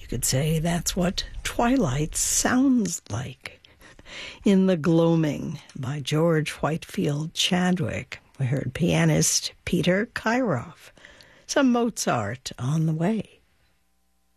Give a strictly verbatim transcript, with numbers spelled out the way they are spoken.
could say that's what twilight sounds like. In The Gloaming by George Whitefield Chadwick, we heard pianist Peter Kairoff. Some Mozart on the way.